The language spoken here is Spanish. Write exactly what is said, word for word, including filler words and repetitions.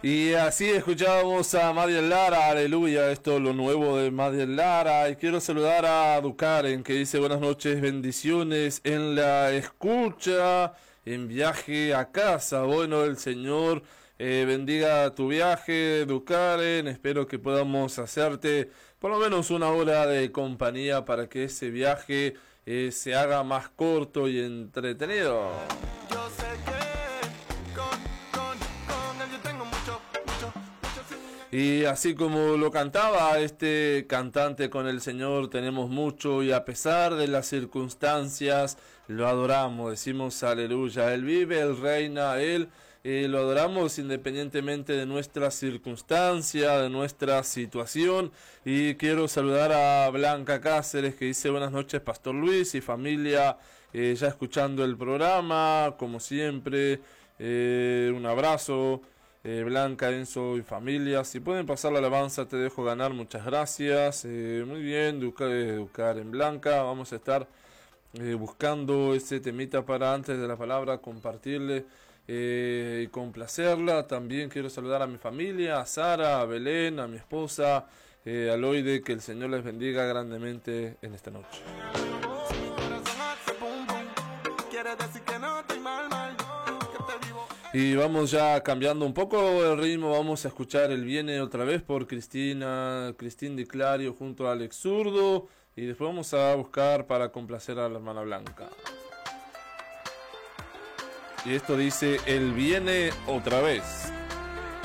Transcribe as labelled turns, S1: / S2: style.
S1: Y así escuchábamos a Madiel Lara, aleluya, esto es lo nuevo de Madiel Lara. Y quiero saludar a Ducaren, que dice buenas noches, bendiciones en la escucha, en viaje a casa. Bueno, el Señor eh, bendiga tu viaje, Ducaren. Espero que podamos hacerte por lo menos una hora de compañía para que ese viaje eh, se haga más corto y entretenido.
S2: Yo sé que
S1: Y así como lo cantaba este cantante con el Señor, tenemos mucho y a pesar de las circunstancias, lo adoramos, decimos aleluya. Él vive, Él reina, Él eh, lo adoramos independientemente de nuestra circunstancia, de nuestra situación. Y quiero saludar a Blanca Cáceres, que dice buenas noches, Pastor Luis y familia, eh, ya escuchando el programa, como siempre, eh, un abrazo. Eh, Blanca, Enzo y familia, si pueden pasar la alabanza te dejo ganar, muchas gracias. Eh, muy bien, educar, educar en Blanca, vamos a estar eh, buscando ese temita para antes de la palabra compartirle eh, y complacerla. También quiero saludar a mi familia, a Sara, a Belén, a mi esposa, eh, a Loide, que el Señor les bendiga grandemente en esta noche. Y vamos ya cambiando un poco el ritmo, vamos a escuchar El Viene otra vez por Cristina, Cristín Di Clario junto a Alex Zurdo, y después vamos a buscar para complacer a la hermana Blanca. Y esto dice El Viene otra vez.